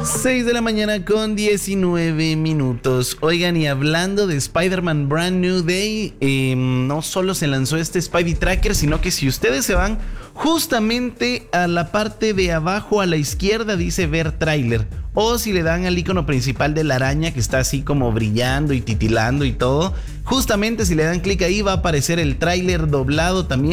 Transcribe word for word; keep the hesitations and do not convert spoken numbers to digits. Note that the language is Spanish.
seis de la mañana con diecinueve minutos. Oigan, y hablando de Spider-Man Brand New Day, eh, no solo se lanzó este Spidey Tracker, sino que si ustedes se van justamente a la parte de abajo a la izquierda dice ver tráiler. O si le dan al icono principal de la araña que está así como brillando y titilando y todo, justamente si le dan clic ahí va a aparecer el tráiler doblado también.